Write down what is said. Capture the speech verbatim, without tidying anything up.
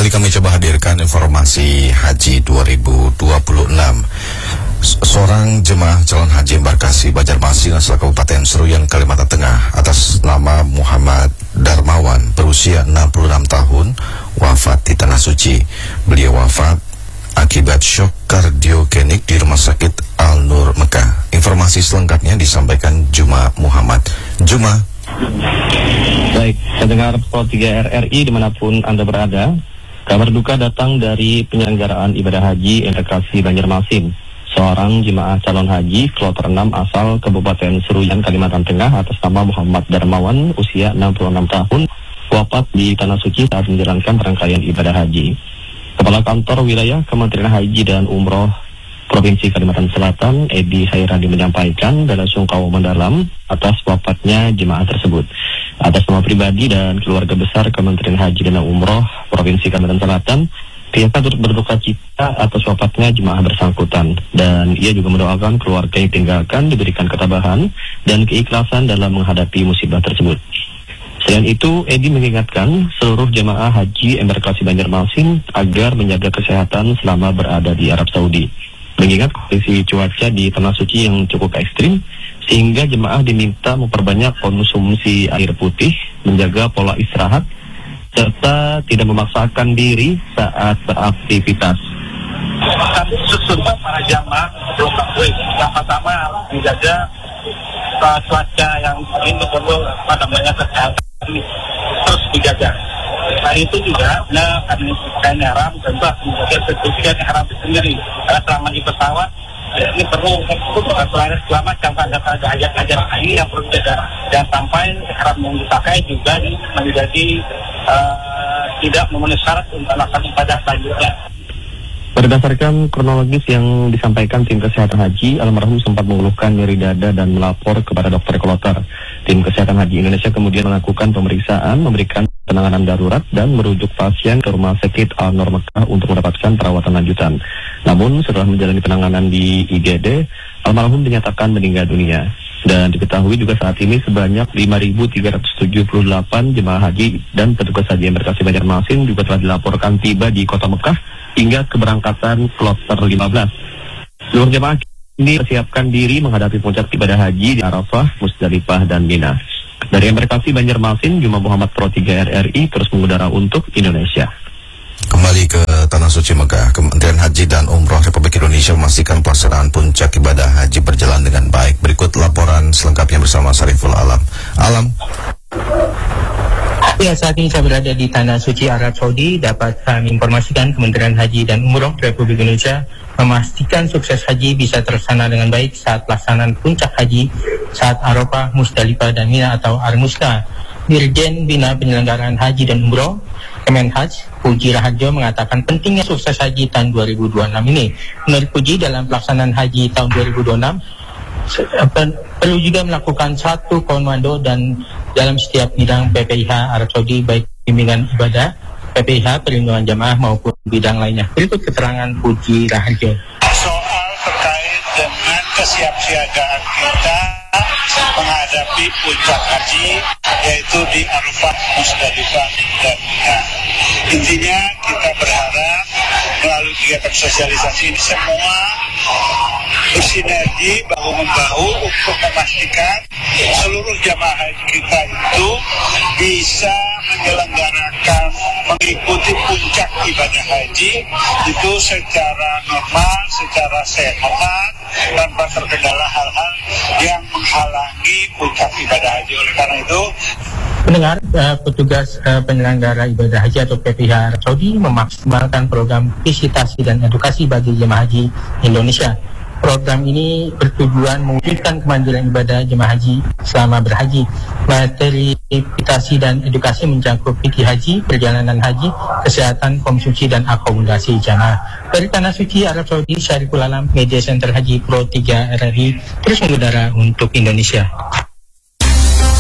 Kembali kami coba hadirkan informasi Haji dua ribu dua puluh enam. Seorang jemaah calon haji embarkasi Banjarmasin asal Kabupaten Seruyan, Kalimantan Tengah atas nama Muhammad Darmawan berusia enam puluh enam tahun wafat di Tanah Suci. Beliau wafat akibat syok kardiogenik di Rumah Sakit Al-Nur Mekah. Informasi selengkapnya disampaikan Juma Muhammad. Juma. Baik, pendengar Pro tiga R R I dimanapun Anda berada, kabar duka datang dari penyelenggaraan ibadah haji embarkasi Banjarmasin. Seorang jemaah calon haji kloter enam asal Kabupaten Seruyan, Kalimantan Tengah atas nama Muhammad Darmawan usia enam puluh enam tahun wafat di Tanah Suci saat menjalankan rangkaian ibadah haji. Kepala Kantor Wilayah Kementerian Haji dan Umroh Provinsi Kalimantan Selatan, Edi Hairandi, menyampaikan bela sungkawa mendalam atas wafatnya jemaah tersebut. Atas nama pribadi dan keluarga besar Kementerian Haji dan Umroh Provinsi Kalimantan Selatan, pihaknya turut berduka cita atas wafatnya jemaah bersangkutan, dan ia juga mendoakan keluarga yang tinggalkan diberikan ketabahan dan keikhlasan dalam menghadapi musibah tersebut. Selain itu, Edi mengingatkan seluruh jemaah haji embarkasi Banjarmasin agar menjaga kesehatan selama berada di Arab Saudi. Mengingat kondisi cuaca di Tanah Suci yang cukup ekstrim, sehingga jemaah diminta memperbanyak konsumsi air putih, menjaga pola istirahat, serta tidak memaksakan diri saat beraktivitas. Kami sesungguhnya para jamaah belum tahu. Yang pertama menjaga uh, cuaca yang ini betul apa namanya kesehatan terus dijaga. Nah itu juga nah karena kain haram tentu menjaga kebersihan haram itu sendiri. Karena selama di pesawat ini perlu selain selama sampai ada ajak-ajak ini yang perlu dijaga. Dan sampai haram yang dipakai juga menjadi uh, tidak memenuhi syarat untuk melakukan ibadah selanjutnya. Berdasarkan kronologis yang disampaikan tim kesehatan haji, almarhum sempat mengeluhkan nyeri dada dan melapor kepada dokter kloter. Tim kesehatan haji Indonesia kemudian melakukan pemeriksaan, memberikan penanganan darurat dan merujuk pasien ke Rumah Sakit Al-Nur Mekah untuk mendapatkan perawatan lanjutan. Namun setelah menjalani penanganan di I G D, almarhum dinyatakan meninggal dunia. Dan diketahui juga saat ini sebanyak lima ribu tiga ratus tujuh puluh delapan jemaah haji dan petugas haji embarkasi Banjarmasin juga telah dilaporkan tiba di Kota Mekah hingga keberangkatan kloter lima belas. Seluruh jemaah ini persiapkan diri menghadapi puncak ibadah haji di Arafah, Musdalifah, dan Mina. Dari embarkasi Banjarmasin, Juma Muhammad, Pro tiga R R I terus mengudara untuk Indonesia. Kembali ke Tanah Suci Mekah, Kementerian Haji dan Umroh Republik Indonesia memastikan pelaksanaan puncak ibadah haji berjalan dengan baik. Berikut laporan selengkapnya bersama Sariful Alam. Alam. Ya, saat ini saya berada di Tanah Suci Arab Saudi. Dapat kami informasikan Kementerian Haji dan Umroh Republik Indonesia memastikan sukses haji bisa terlaksana dengan baik saat pelaksanaan puncak haji saat Arafah, Musdalifah, dan Mina atau Ar-Musda. Dirjen Bina Penyelenggaraan Haji dan Umroh Kemenhaj, Puji Raharjo, mengatakan pentingnya sukses haji tahun dua ribu dua puluh enam ini. Menurut Puji, dalam pelaksanaan haji tahun dua ribu dua puluh enam perlu juga melakukan satu komando dan dalam setiap bidang P P I H Arab Saudi, baik bimbingan ibadah, P P I H perlindungan jamaah maupun bidang lainnya. Berikut keterangan Puji Raharjo. Soal terkait dengan kesiapsiagaan kita menghadapi puncak haji, yaitu di Arafah, Musdalifah, dan Mina. Intinya kita berharap melalui kegiatan sosialisasi ini semua bersinergi bahu-membahu untuk memastikan seluruh jamaah haji kita itu bisa menyelenggarakan, mengikuti puncak ibadah haji itu secara normal, secara sehat, tanpa terkendala hal-hal yang menghalangi puncak ibadah haji. Oleh karena itu, Pendengar, uh, petugas uh, penyelenggara ibadah haji atau P P I H Arab Saudi memaksimalkan program visitasi dan edukasi bagi jemaah haji Indonesia. Program ini bertujuan mewujudkan kemandirian ibadah jemaah haji selama berhaji. Materi visitasi dan edukasi mencakup fikih haji, perjalanan haji, kesehatan, konsumsi, dan akomodasi jamaah. Dari Tanah Suci Arab Saudi, Syariful Alam, Media Center Haji Pro tiga R R I terus mengudara untuk Indonesia.